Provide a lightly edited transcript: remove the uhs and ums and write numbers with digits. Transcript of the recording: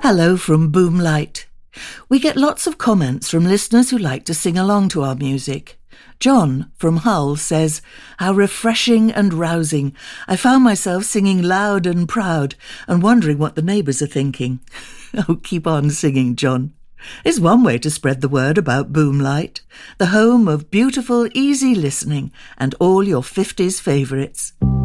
Hello from Boomlight. We get lots of comments from listeners who like to sing along to our music. John from Hull says, "How refreshing and rousing. I found myself singing loud and proud and wondering what the neighbours are thinking." Oh, keep on singing, John. It's one way to spread the word about Boomlight, the home of beautiful, easy listening and all your 50s favourites.